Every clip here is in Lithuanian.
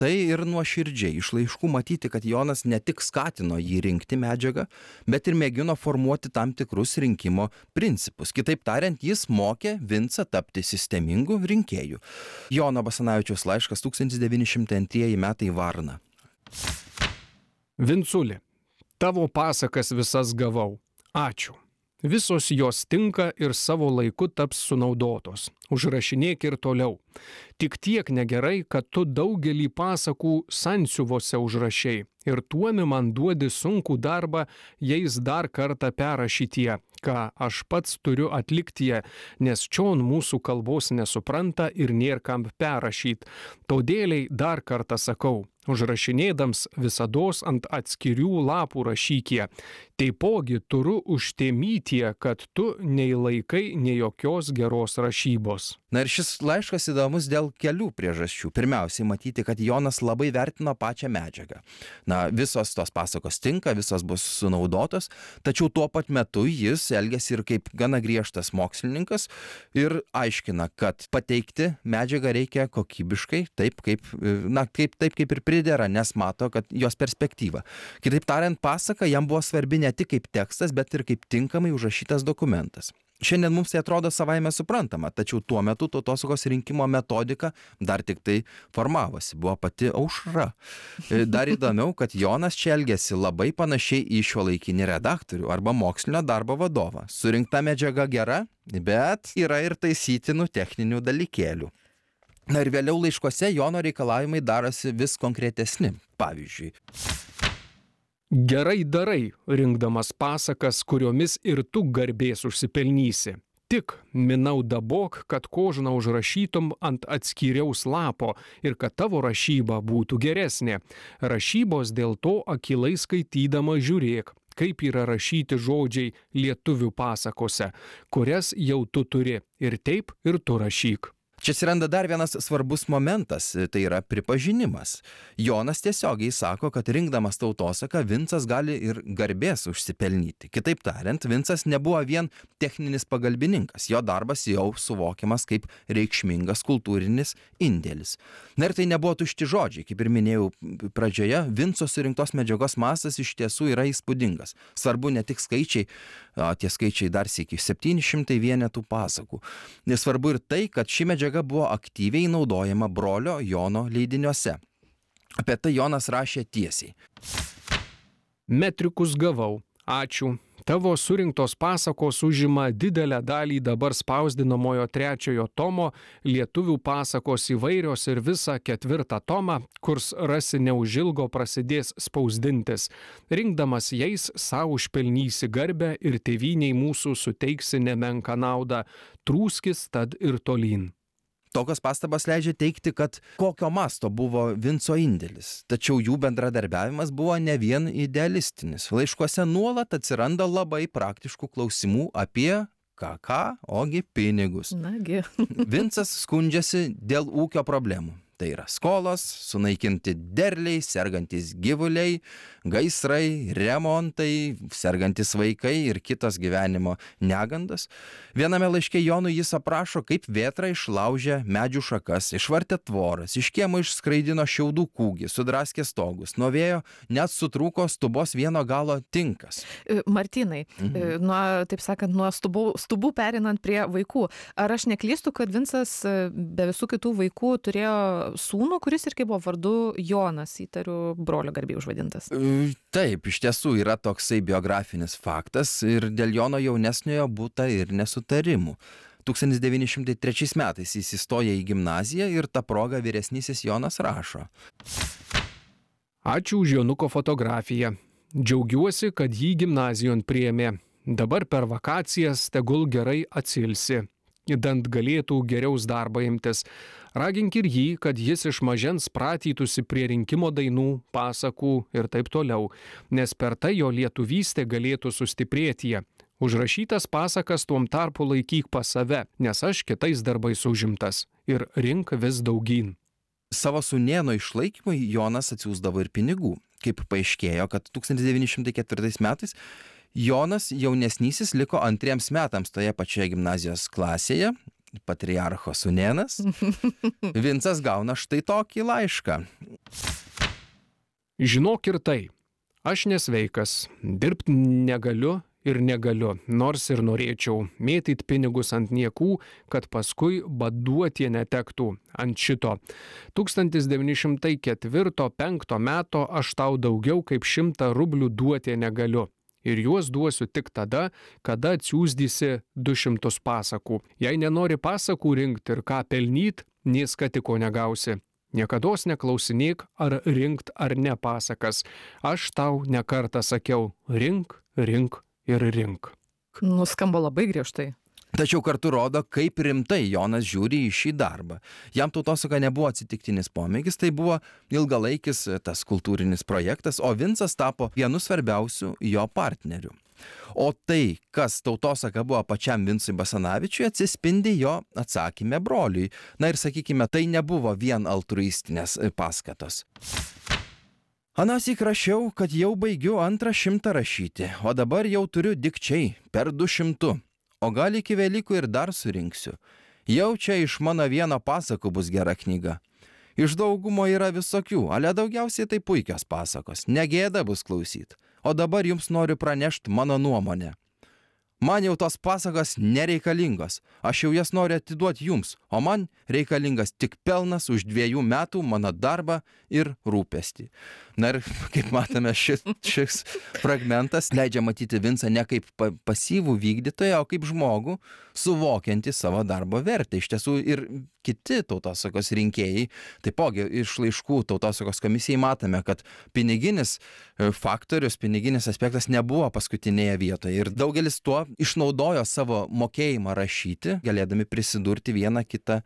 Tai ir nuoširdžiai iš laiškų matyti, kad Jonas ne tik skatino jį rinkti medžiagą, bet ir mėgino formuoti tam tikrus rinkimo principus. Kitaip tariant, jis mokė Vincą tapti sistemingu rinkėju. Jono Basanavičiaus laiškas 1902 metai Varna. Vinculi, tavo pasakas visas gavau. Ačiū. Visos jos tinka ir savo laiku taps sunaudotos. Užrašinėk ir toliau. Tik tiek negerai, kad tu daugelį pasakų sansiuvose užrašiai ir tuomi man duodi sunkų darbą jais dar kartą perrašytie, ką aš pats turiu atliktie, nes čion mūsų kalbos nesupranta ir nėr kam perrašyt. Todėliai dar kartą sakau, užrašinėdams visados ant atskirių lapų rašykie. Taipogi turiu užtemytie, kad tu nei laikai, nei jokios geros rašybos. Na ir šis laiškas įdomus dėl kelių priežasčių. Pirmiausiai matyti, kad Jonas labai vertino pačią medžiagą. Na, visos tos pasakos tinka, visos bus sunaudotos, tačiau tuo pat metu jis elgiasi ir kaip gana griežtas mokslininkas ir aiškina, kad pateikti medžiagą reikia kokybiškai, taip kaip ir pridera, nes mato, kad jos perspektyva. Kitaip tariant, pasaka jam buvo svarbi ne tik kaip tekstas, bet ir kaip tinkamai užrašytas dokumentas. Šiandien mums tai atrodo savaime suprantama, tačiau tuo metu tautosakos rinkimo metodika dar tik tai formavosi, buvo pati aušra. Dar įdomiau, kad Jonas čia elgėsi labai panašiai į šiuolaikinį redaktorių arba mokslinio darbo vadovą. Surinkta medžiaga gera, bet yra ir taisytinų techninių dalykėlių. Na ir vėliau laiškuose Jono reikalavimai darosi vis konkretesni. Pavyzdžiui, gerai darai, rinkdamas pasakas, kuriomis ir tu garbės užsipelnysi. Tik minau dabok, kad kožną užrašytum ant atskiriaus lapo ir kad tavo rašyba būtų geresnė. Rašybos dėl to akilai skaitydama žiūrėk, kaip yra rašyti žodžiai lietuvių pasakose, kurias jau tu turi, ir taip ir tu rašyk. Čia atsiranda dar vienas svarbus momentas, tai yra pripažinimas. Jonas tiesiogiai sako, kad rinkdamas tautosaką Vincas gali ir garbės užsipelnyti. Kitaip tariant, Vincas nebuvo vien techninis pagalbininkas, jo darbas jau suvokiamas kaip reikšmingas kultūrinis indėlis. Na ir tai nebuvo tušti žodžiai, kaip ir minėjau pradžioje, Vinco surinktos medžiagos mastas iš tiesų yra įspūdingas. Svarbu ne tik skaičiai, tie skaičiai dar sykį 700 vienetų pasakų. Nesvarbu ir tai, kad ši medžiaga buvo aktyviai naudojama brolio Jono leidiniuose. Apie tai Jonas rašė tiesiai. Metrikus gavau. Ačiū. Tavo surinktos pasakos užima didelę dalį dabar spausdinamojo 3 tomo lietuvių pasakos įvairios ir visą 4 tomą, kurs rasi neužilgo prasidės spausdintis. Rinkdamas jais savo užpelnysi garbę ir tėvyniai mūsų suteiksi nemenką naudą. Trūskis tad ir tolyn. Tokios pastabos leidžia teigti, kad kokio masto buvo Vinco indėlis, tačiau jų bendradarbiavimas buvo ne vien idealistinis. Laiškuose nuolat atsiranda labai praktiškų klausimų apie ogi pinigus. Nagi. Vincas skundžiasi dėl ūkio problemų. Tai yra skolos, sunaikinti derliai, sergantis gyvuliai, gaisrai, remontai, sergantis vaikai ir kitos gyvenimo negandos. Viename laiške Jonui jis aprašo, kaip vėtra išlaužė medžių šakas, išvartė tvoras, iš kiemo išskraidino šiaudų kūgį, sudraskė stogus, nuo vėjo net sutrūko stubos vieno galo tinkas. Martynai, taip sakant, nuo stubų perinant prie vaikų. Ar aš neklystu, kad Vincas be visų kitų vaikų turėjo sūnų, kuris irgi buvo vardu Jonas, įtariu, brolio garbei užvadintas? Taip, iš tiesų yra toksai biografinis faktas ir dėl Jono jaunesniojo būta ir nesutarimų. 1903 metais jis įstoja į gimnaziją ir tą progą vyresnysis Jonas rašo. Ačiū už Jonuko fotografiją. Džiaugiuosi, kad jį gimnazijon priėmė. Dabar per vakacijas tegul gerai atsilsi. Idant galėtų geriaus darbą imtis. Ragink ir jį, kad jis iš mažens pratytųsi prie rinkimo dainų, pasakų ir taip toliau, nes per tai jo lietuvystė galėtų sustiprėti. Užrašytas pasakas tuom tarpu laikyk pas save, nes aš kitais darbais užimtas ir rink vis daugyn. Savo sūnėno išlaikymui Jonas atsiųsdavo ir pinigų. Kaip paaiškėjo, kad 1904 metais Jonas jaunesnysis liko 2 metams toje pačioje gimnazijos klasėje patriarcho sūnėnas, Vincas gauna štai tokį laišką. Žinok ir tai, aš nesveikas, dirbti negaliu ir negaliu, nors ir norėčiau mėtyti pinigus ant niekų, kad paskui baduotie netektų ant šito. 1904-5 meto aš tau daugiau kaip 100 rublių duotie negaliu. Ir juos duosiu tik tada, kada atsiųsdysi 200 pasakų. Jei nenori pasakų rinkti ir ką pelnyt, nė skatiko negausi. Niekados neklausinėk, ar rinkt ar ne pasakas. Aš tau nekartą sakiau, rink, rink ir rink. Nuskamba labai griežtai. Tačiau kartu rodo, kaip rimtai Jonas žiūri į šį darbą. Jam tautosaka nebuvo atsitiktinis pomėgis, tai buvo ilgalaikis tas kultūrinis projektas, o Vincas tapo vienu svarbiausių jo partnerių. O tai, kas tautosaka buvo pačiam Vincui Basanavičiui, atsispindi jo atsakyme broliui. Na ir sakykime, tai nebuvo vien altruistinės paskatos. Anąsyk rašiau, kad jau baigiu 200 rašyti, o dabar jau turiu dikčiai per 200. O gal iki Velykų ir dar surinksiu. Jau čia iš mano vieno pasakų bus gera knyga. Iš daugumo yra visokių, ale daugiausiai tai puikios pasakos, negėda bus klausyt. O dabar jums noriu pranešti mano nuomonę. Man jau tos pasakos nereikalingos, aš jau jas noriu atiduoti jums, o man reikalingas tik pelnas už 2 metų mano darbą ir rūpestį. Na ir kaip matome, šis fragmentas leidžia matyti Vincą ne kaip pasyvų vykdytoją, o kaip žmogų suvokiantį savo darbo vertę. Iš tiesų ir kiti tautosakos rinkėjai, taipogi iš laiškų tautosakos komisijai matome, kad piniginis faktorius, piniginis aspektas nebuvo paskutinėje vietoje ir daugelis tuo išnaudojo savo mokėjimą rašyti, galėdami prisidurti vieną kitą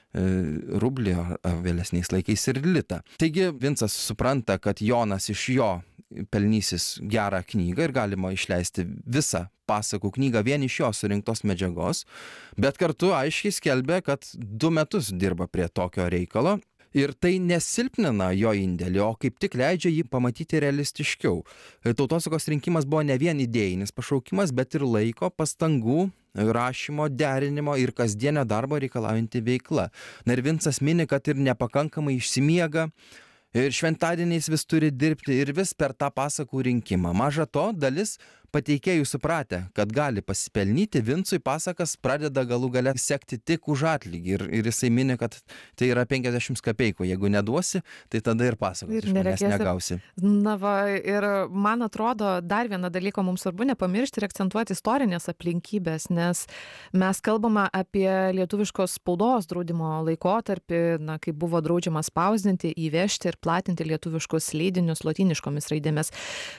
rublį, vėlesniais laikais ir litą. Taigi Vincas supranta, kad Jonas iš jo pelnysis gerą knygą ir galima išleisti visą pasakų knygą vien iš jo surinktos medžiagos, bet kartu aiškiai skelbia, kad 2 metus dirba prie tokio reikalo. Ir tai nesilpnina jo indėlį, o kaip tik leidžia jį pamatyti realistiškiau. Tautosakos rinkimas buvo ne vien idėjinis pašaukimas, bet ir laiko, pastangų, rašymo, derinimo ir kasdienio darbo reikalaujanti veikla. Na ir Vincas mini, kad ir nepakankamai išsimiega, ir šventadieniais vis turi dirbti ir vis per tą pasakų rinkimą. Maža to, dalis pateikėjų supratę, kad gali pasipelnyti, Vincui pasakas pradeda galų gale sekti tik už atlygį ir jisai mini, kad tai yra 50 kapeikų. Jeigu neduosi, tai tada ir pasakos iš manęs negausi. Na va, ir man atrodo, dar vieną dalyką mums svarbu nepamiršti ir akcentuoti istorinės aplinkybės, nes mes kalbame apie lietuviškos spaudos draudimo laikotarpį, na, kai buvo draudžiama spausdinti, įvežti ir platinti lietuviškus leidinius lotyniškomis raidėmis.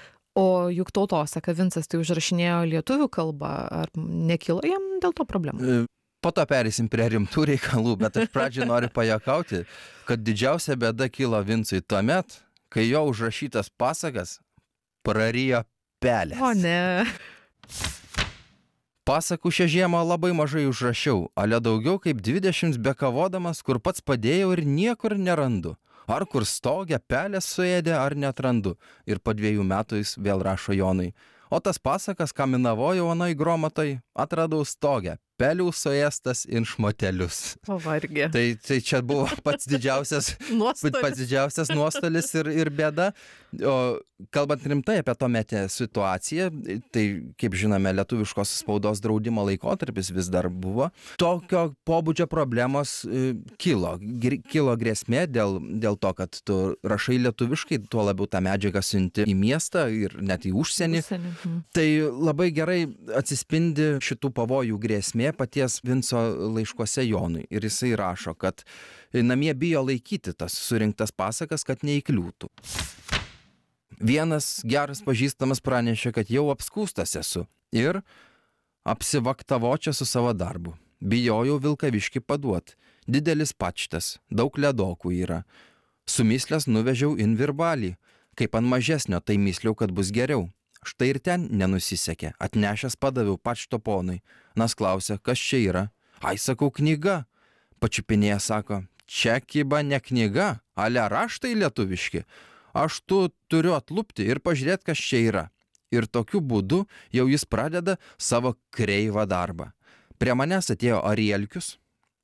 O juk tautosaka Vincas tai užrašinėjo lietuvių kalbą, ar nekilo jam dėl to problemų? Po to perėsim prie rimtų reikalų, bet aš pradžiai noriu pajuokauti, kad didžiausia bėda kilo Vincui tuomet, kai jo užrašytas pasakas prarijo pelės. O ne. Pasakų šią žiemą labai mažai užrašiau, ale daugiau kaip 20 bekavodamas, kur pats padėjau ir niekur nerandu. Ar kur stogę pelės suėdė, ar netrandu. Ir po 2 metų jis vėl rašo Jonui. O tas pasakas, ką minavojau anai gromatai, atradau stogę. Pelių suėstas in šmotelius. Pavargė. Tai čia buvo pats didžiausias nuostolis ir bėda. O kalbant rimtai apie tuometę situaciją, tai kaip žinome, lietuviškos spaudos draudimo laikotarpis vis dar buvo. Tokio pobūdžio problemos kilo grėsmė dėl to, kad tu rašai lietuviškai, tuo labiau tą medžiagą siunti į miestą ir net į užsienį. Tai labai gerai atsispindi šitų pavojų grėsmė paties Vinco laiškuose Jonui. Ir jisai rašo, kad namie bijo laikyti tas surinktas pasakas, kad neįkliūtų. Vienas geras pažįstamas pranešė, kad jau apskūstas esu ir apsivaktavo čia su savo darbu. Bijojau Vilkaviškį paduot. Didelis pačtas, daug ledokų yra. Sumislės nuvežiau in Virbalį. Kaip ant mažesnio, tai mysliau, kad bus geriau. Štai ir ten nenusisekė. Atnešęs padaviau pašto ponui. Nas klausė, kas čia yra. Ai, sakau, knyga. Pačiupinėja sako, čia kiba ne knyga, ale raštai lietuviški. Aš tu turiu atlupti ir pažiūrėti, kas čia yra. Ir tokiu būdu jau jis pradeda savo kreivą darbą. Prie manęs atėjo Arielkius,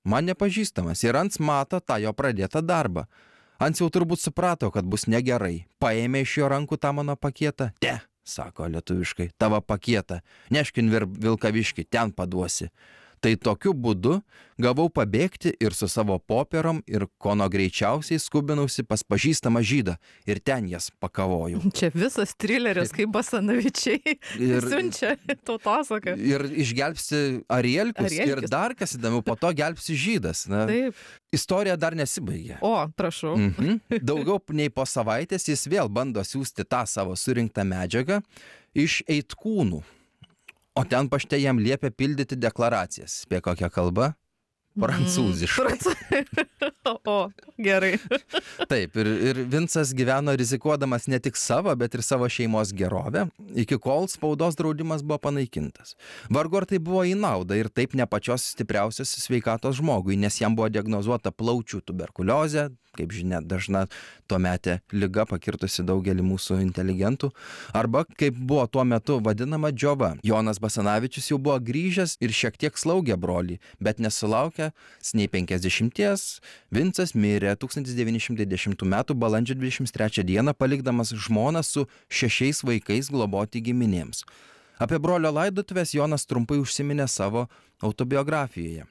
man nepažįstamas ir Ants mato tą jo pradėtą darbą. Ants jau turbūt suprato, kad bus negerai. Paėmė iš jo rankų tą mano paketą. Te, sako lietuviškai, tavo paketą. Neškin Vilkaviškį, ten paduosi. Tai tokiu būdu gavau pabėgti ir su savo popierom ir kono greičiausiai skubinausi pas pažįstamą žydą ir ten jas pakavojau. Čia visas trileris, kaip Basanavičiai siunčia tautosaką. Ir išgelbsti Arielkus ir dar kas įdomiau, po to gelbsti žydas. Na, taip. Istorija dar nesibaigė. O, prašau. Daugiau nei po savaitės jis vėl bando siųsti tą savo surinktą medžiagą iš Eitkūnų. O ten pašte jam liepia pildyti deklaracijas. Apie kokią kalbą? Prancūziškai. O, gerai. Taip, ir Vincas gyveno rizikuodamas ne tik savo, bet ir savo šeimos gerovę, iki kol spaudos draudimas buvo panaikintas. Vargu ar tai buvo į naudą ir taip ne pačios stipriausios sveikatos žmogui, nes jam buvo diagnozuota plaučių tuberkuliozė, kaip žinia, dažna tuometė liga pakirtusi daugelį mūsų inteligentų, arba kaip buvo tuo metu vadinama džiova. Jonas Basanavičius jau buvo grįžęs ir šiek tiek slaugė brolį, bet nesulaukė nei 50, Vincas mirė 1910 m. balandžio 23 d. palikdamas žmoną su 6 vaikais globoti giminėms. Apie brolio laidotuvės Jonas trumpai užsiminė savo autobiografijoje.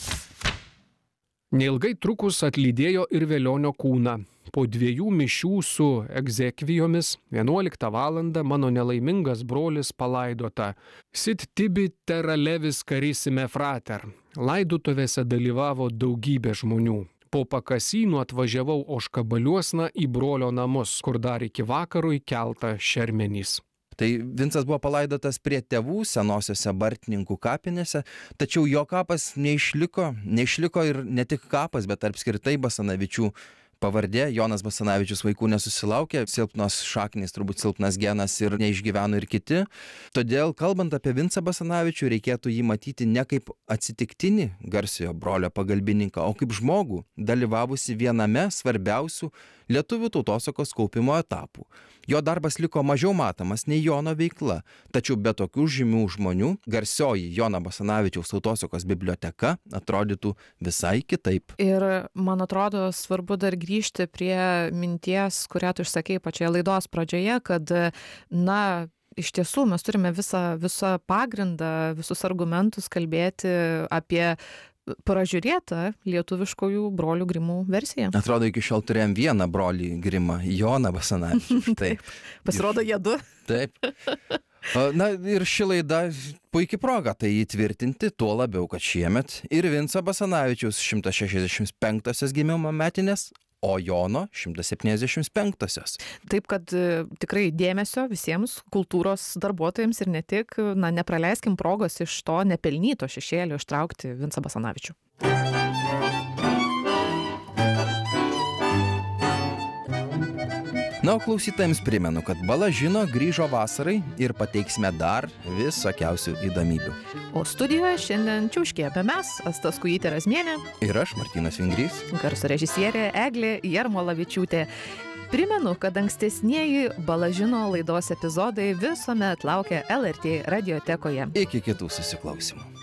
Neilgai trukus atlydėjo ir Velionio kūną. Po 2 mišių su egzekvijomis 11 valandą mano nelaimingas brolis palaidota. Sit tibi terra levis carissime frater. Laidotuvėse dalyvavo daugybė žmonių. Po pakasynų atvažiavau Ožkabaliuosna į brolio namus, kur dar iki vakarui kelta šermenys. Tai Vincas buvo palaidotas prie tėvų senosiose Bartininkų kapinėse, tačiau jo kapas neišliko ir ne tik kapas, bet apskritai Basanavičių pavardė. Jonas Basanavičius vaikų nesusilaukė, silpnos šaknys, turbūt silpnas genas ir neišgyveno ir kiti. Todėl, kalbant apie Vincą Basanavičių, reikėtų jį matyti ne kaip atsitiktinį garsiojo brolio pagalbininką, o kaip žmogų, dalyvavusi viename svarbiausių lietuvių tautosakos kaupimo etapų. Jo darbas liko mažiau matomas nei Jono veikla, tačiau be tokių žymių žmonių garsioji Jono Basanavičiaus tautosakos biblioteka atrodytų visai kitaip. Ir man atrodo svarbu dar grįžti prie minties, kurią tu išsakei pačioje laidos pradžioje, kad, na, iš tiesų mes turime visą pagrindą, visus argumentus kalbėti apie pražiūrėtą lietuviškojų brolių Grimų versiją. Atrodo, iki šiol turėjom vieną brolį Grimą, Joną Basanavičių. Taip. Pasirodo, jie du. Taip. Na ir ši laida puikiai proga tai įtvirtinti, tuo labiau, kad šiemet ir Vinco Basanavičiaus 165 gimimo metinės, o Jono 175. Taip, kad tikrai dėmesio visiems kultūros darbuotojams ir ne tik, na, nepraleiskim progos iš to nepelnyto šešėlio ištraukti Vincą Basanavičių. Na, o klausytojams primenu, kad Bala žino grįžo vasarai ir pateiksime dar visokiausių įdomybių. O studijoje šiandien čiauškėjome mes, Asta Skujytė-Razmienė ir aš, Martynas Vingrys, garso režisierė Eglė Jarmolavičiūtė. Primenu, kad ankstesnieji Bala žino laidos epizodai visuomet laukia LRT radiotekoje. Iki kitų susiklausimų.